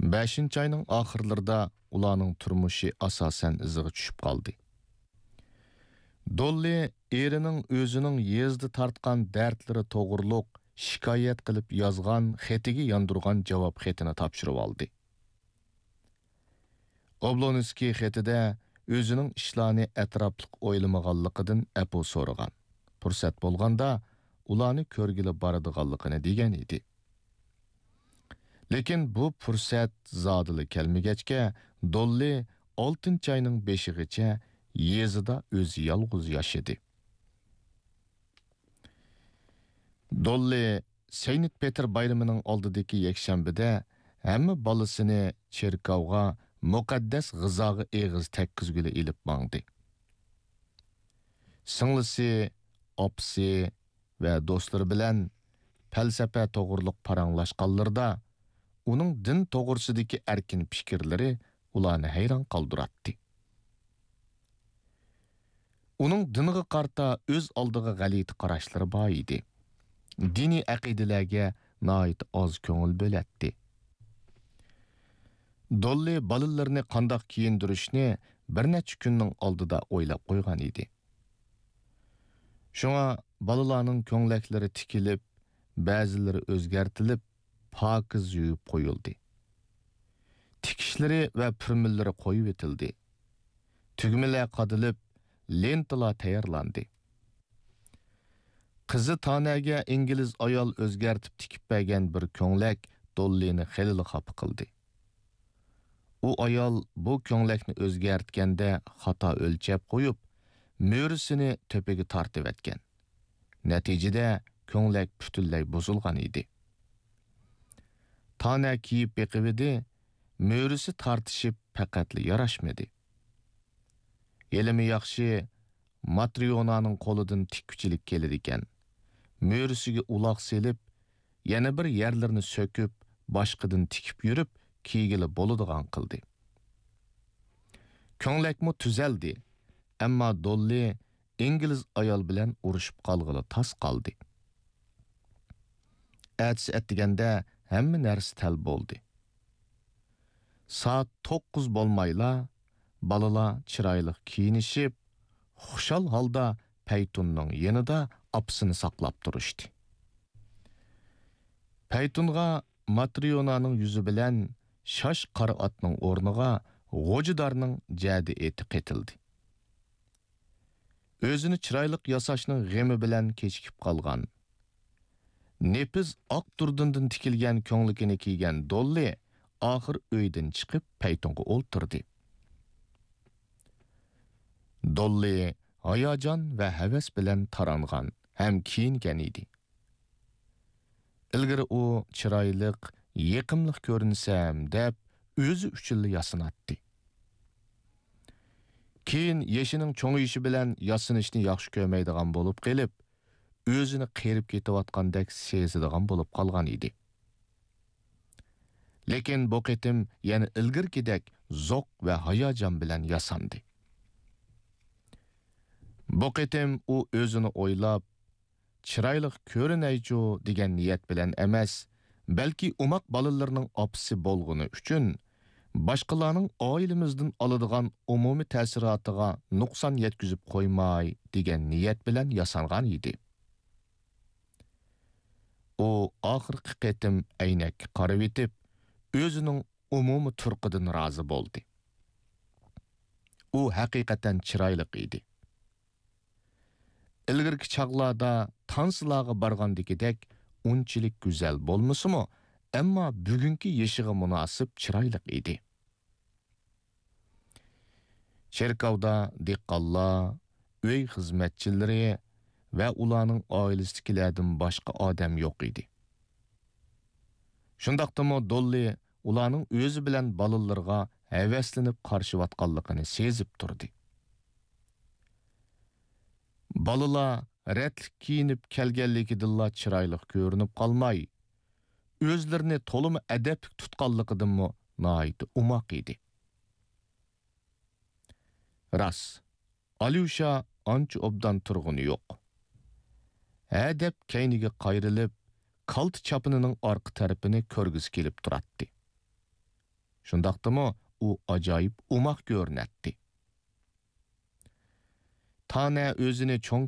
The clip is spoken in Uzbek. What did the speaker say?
5-chi ayning oxirlarida ularning turmushi asosan iziga tushib qoldi. Dolly erining o'zining yezdi tartgan dardlari to'g'riliq shikoyat qilib yozgan xetiga yondirgan javob xetini topshirib oldi. Oblonskiy xetida o'zining ishlarni atrofliq o'ylamaganligidan apu so'ragan. Fursat bo'lganda ularni ko'rgili boradiganligini degan edi. Lekin bu fursat zodili kelmagachga Dolly 6-chi ayning 5-gacha yezida o'zi yolg'iz yashadi. Dolly Saint Peter bayramining oldidagi yakshanbada hamma bolasini cherkovga muqaddas g'izoga eg'iz takkizguli ilib mangdi. Singlisi, opsi va do'stlari bilan falsafa to'g'riliq paranglashganlarda uning din to'g'risidagi erkin fikrlari ularni hayron qoldiratdi. Uning dinga qarta o'z oldiga g'alati qarashlari bor edi. Diniy aqidalarga noit oz ko'ngil bo'latdi. Dolly bolalarni qandoq kiyindirishni bir necha kunning oldida o'ylab qo'ygan edi. Shunga bolalarning ko'ngliklari tikilib, ba'zilari o'zgartilib, pokiz yuvib qo'yildi. Tikishlari va purmillari qo'yib etildi. Tugmalar qadilib, lentalar tayyorlandi. Qizi Tanaga ingliz ayol o'zgartib tikib bergan bir ko'nglak Dollyni xeyli xafa qildi. U ayol bu ko'nglakni o'zgartganda xato o'lchab qo'yib, mo'risini to'piga tortib etgan. Natijada ko'nglak butunlay buzilgan edi. Tana kiyib beqividi, mo'risi tortishib faqatli yarashmadi. Elimi yaxshi Matrionaning qo'lidan tikkuchilik keladi ekan. Mo'risiga uloq selib, yana bir yerlarni so'kib, boshqidan tikib yurib, kiygili bo'ladigan qildi. Ko'nglakmi tuzaldi, ammo Dolly ingliz ayol bilan urushib qolg'ili tas qoldi. Atsi etganda hamma narsa tal bo'ldi. Soat 9 bo'lmayla, balalar chiroyli kiyinishib, xushal holda Paytunning yanida apsini saqlab turishdi. Paytunga Matrionaning yuzi bilan shosh qora otning o'rniga g'o'jidarning jadi eti qetildi. O'zini chiroyli yasashning g'emi bilan kechikib qolgan. Nepiz oq turdundan tikilgan ko'nglikini kiygan Dolly oxir uydan chiqib Paytunga o'ltirdi. Dolly hayajon va havas bilan tarangan ham kiyingan edi. Ilgari u chiroyli, yeqimli ko'rinsam deb o'zi uchun yasinatdi. Keyin yeshining cho'ngishi bilan yasinishni yaxshi ko'rmaydigan bo'lib qelib, o'zini qerib ketayotgandek sezadigan bo'lib qolgan edi. Lekin bu qitim yana ilgirgidek zoq va hayajon bilan yasandi. Bu qitim u o'zini o'ylab, chiroyli ko'rinaychu degan niyat bilan emas, balki umoq bolalarning opsi bo'lg'ini uchun boshqalarning oilamizdan oladigan umumiy ta'sirotiga nuqson yetkazib qo'ymay degan niyat bilan yasangan edi. U oxirgi qitim aynakka qarab etib, o'zining umumiy turqidan rozi bo'ldi. U haqiqatan chiroyli edi. Ilgirki chaqlarda tansilarga borgandagidek unchalik go'zal bo'lmasimi, ammo bugungi yeshiga munosib chiroyli edi. Cherkovda diqqonlar, uy xizmatchilari va ularning oilasidagilardan boshqa odam yo'q edi. Shundaqdimi Dolly ularning o'zi bilan bolalarga havaslanib qarshiyotganligini sezib turdi. Balalar ratlik kiyinib kelganligidilla chiroyli ko'rinib qolmay, o'zlarini to'limi adab tutganligidanmi noit umoq edi. Ras, Alyusha ancha obdan turg'uni yo'q. Adab kayniga qayrilib, kalt chapinining orqa tarafini ko'rgisi kelib turatdi. Şundaqdımı u ajoyib umaq görünətdi. Tane özünü çoğ